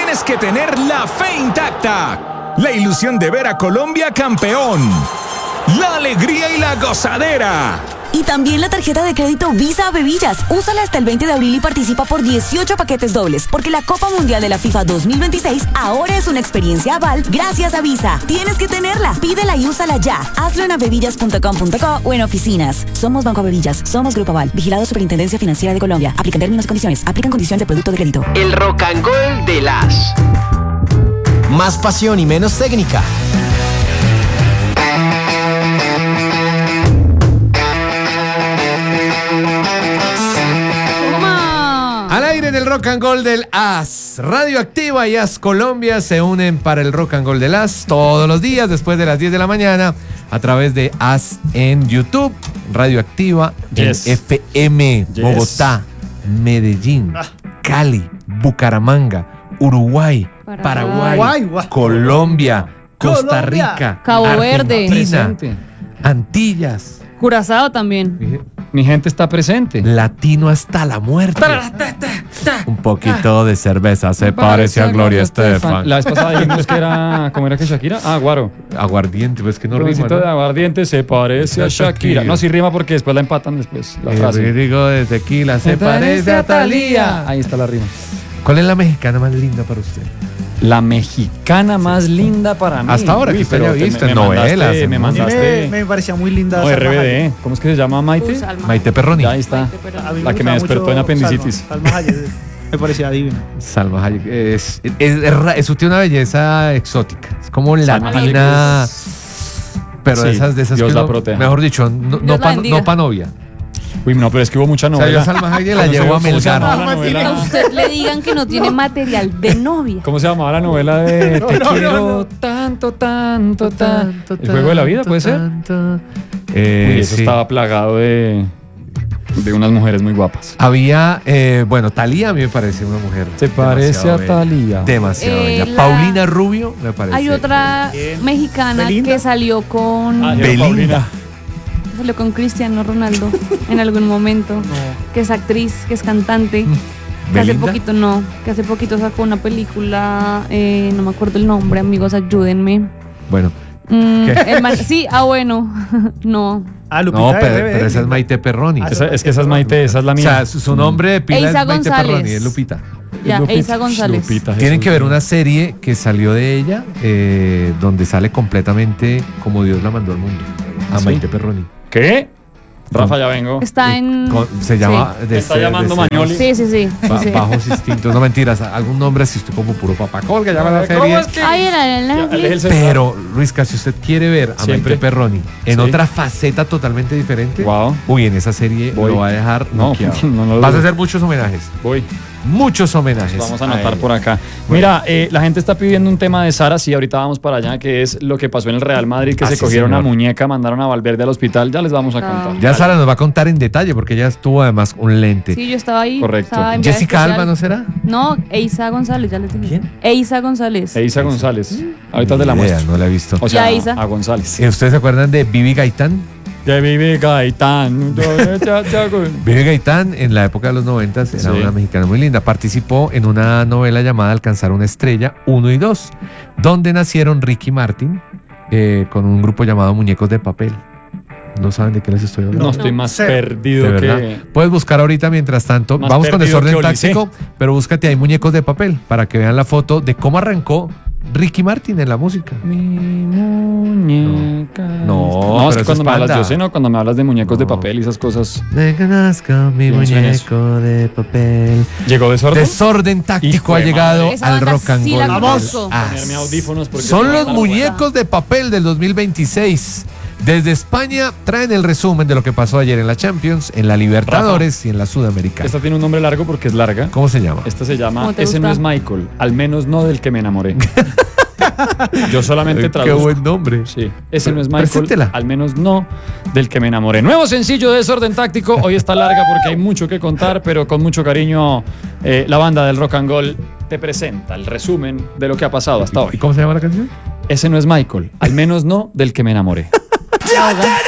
tienes que tener la fe intacta, la ilusión de ver a Colombia campeón, la alegría y la gozadera. Y también la tarjeta de crédito Visa Bebillas. Úsala hasta el 20 de abril y participa por 18 paquetes dobles, porque la Copa Mundial de la FIFA 2026 ahora es una experiencia aval gracias a Visa. Tienes que tenerla. Pídela y úsala ya. Hazlo en avevillas.com.co o en oficinas. Somos Banco Avevillas. Somos Grupo Aval. Vigilado Superintendencia Financiera de Colombia. Aplican términos y condiciones. Aplican condiciones de producto de crédito. El Rock and Gold de las. Más pasión y menos técnica. Al aire en el Rock and Gold del AS. Radioactiva y AS Colombia se unen para el Rock and Gold del AS todos los días después de las 10 de la mañana a través de AS en YouTube, Radioactiva en FM, Bogotá, Medellín, Cali, Bucaramanga, Uruguay, Paraguay, Colombia, Costa Rica, Cabo Verde, Argentina, Antillas. Curazao también. Mi gente está presente. Latino hasta la muerte. Un poquito de cerveza se parece a Gloria Estefan. La vez pasada dijimos que era... ¿Cómo era que Shakira? Ah, guaro. Aguardiente, pues que no rima, de aguardiente se parece a Shakira. No, sí rima porque después la empatan después. La frase. El digo de tequila se parece a Thalía. Ahí está la rima. ¿Cuál es la mexicana más linda para usted? La mexicana más linda para mí. Hasta ahora que usted haya visto en novelas. Me mandaste. Me parecía muy linda. No, RBD. ¿Cómo es que se llama, Maite? Maite Perroni. Ya ahí está. La que me despertó en apendicitis. Salma Hayek. Me parecía divina. Salma Hayek. Eso tiene una belleza exótica. Es como latina. Pero de esas Dios que la uno, proteja. mejor dicho, no pa' novia. Uy, no, pero es que hubo mucha novela. O sea, yo Salma Hayek la llevo a Melgar. A usted le digan que no tiene material de novia. ¿Cómo se llamaba la novela de Te quiero tanto, tanto, tanto? ¿El juego de la vida puede ser? Uy, eso estaba plagado de unas mujeres muy guapas. Había, Thalía a mí me parece una mujer. Se parece a Thalía. Demasiado bella. Paulina Rubio me parece. Hay otra mexicana ¿Belinda? que salió con... Belinda. Salió con Cristiano Ronaldo en algún momento. Que es actriz, que es cantante. Que hace poquito sacó una película, no me acuerdo el nombre, amigos, ayúdenme. Bueno. Sí, bueno, no. Lupita. No, pero esa es Maite Perroni. Es que esa es Maite, esa es la mía. O sea, su nombre de pila Eiza es Maite González. Perroni, es Lupita. Ya, Eiza González. Tienen que ver una serie que salió de ella, donde sale completamente como Dios la mandó al mundo. A Maite Perroni. ¿Qué? Rafa, ya vengo. Está en... Se llama... Sí. Está llamando Mañoli. Sí. Bajos instintos. No, mentiras. Algún nombre así, estoy como puro papacol que llama la serie. Ay, era Pero, Luisca, si usted quiere ver a Maite Perroni en otra faceta totalmente diferente, uy, en esa serie lo va a dejar noqueado. Vas a hacer muchos homenajes. Muchos homenajes. Vamos a anotar por acá. Mira, la gente está pidiendo un tema de Sara, sí, ahorita vamos para allá, que es lo que pasó en el Real Madrid, que se cogieron a muñeca, mandaron a Valverde al hospital, ya les vamos a contar. Ya Sara nos va a contar en detalle, porque ella estuvo además un lente. Sí, yo estaba ahí. Correcto. Jessica Alba, ¿no será? No, Eiza González, ya les dije. ¿Quién? Eiza González. Eiza González. Ahorita te la muestro. No la he visto. O sea, Eiza. a González. ¿Ustedes se acuerdan de Vivi Gaitán? De Vivi Gaitán. Vivi Gaitán en la época de los 90 era una mexicana muy linda. Participó en una novela llamada Alcanzar una estrella 1 y 2, donde nacieron Ricky Martin con un grupo llamado Muñecos de Papel. ¿No saben de qué les estoy hablando? No, estoy más perdido que... Puedes buscar ahorita mientras tanto. Vamos con Desorden Táctico, pero búscate ahí Muñecos de Papel para que vean la foto de cómo arrancó Ricky Martin en la música. Mi muñeca. No, es que cuando me hablas, yo sé, ¿no? Cuando me hablas de muñecos de papel y esas cosas. De que nazca mi muñeco de papel. ¿Llegó Desorden? Desorden Táctico ha llegado al Rock and Gold. Vamos. Ponerme audífonos porque son los muñecos de papel del 2026. Desde España traen el resumen de lo que pasó ayer en la Champions, en la Libertadores y en la Sudamericana. Esta tiene un nombre largo porque es larga. ¿Cómo se llama? Esta se llama Ese no es Michael, al menos no del que me enamoré. Yo solamente traduzco. Qué buen nombre. Sí, ese no es Michael, Preséntela. al menos no del que me enamoré. Nuevo sencillo de Desorden Táctico. Hoy está larga porque hay mucho que contar, pero con mucho cariño la banda del Rock and Roll te presenta el resumen de lo que ha pasado hasta hoy. ¿Y cómo se llama la canción? Ese no es Michael, al menos no del que me enamoré. Yo te